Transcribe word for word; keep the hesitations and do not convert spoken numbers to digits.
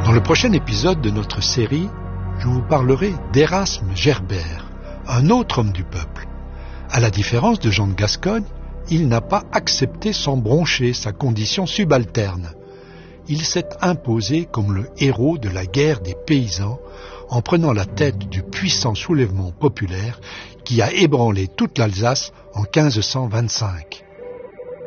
Dans le prochain épisode de notre série, je vous parlerai d'Érasme Gerbert, un autre homme du peuple. À la différence de Jean de Gascogne, il n'a pas accepté sans broncher sa condition subalterne. Il s'est imposé comme le héros de la guerre des paysans en prenant la tête du puissant soulèvement populaire qui a ébranlé toute l'Alsace en quinze cent vingt-cinq.